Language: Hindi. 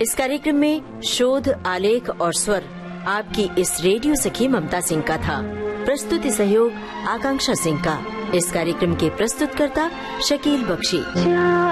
इस कार्यक्रम में शोध, आलेख और स्वर आपकी इस रेडियो सखी ममता सिंह का था। प्रस्तुति सहयोग आकांक्षा सिंह का। इस कार्यक्रम के प्रस्तुतकर्ता शकील बख्शी।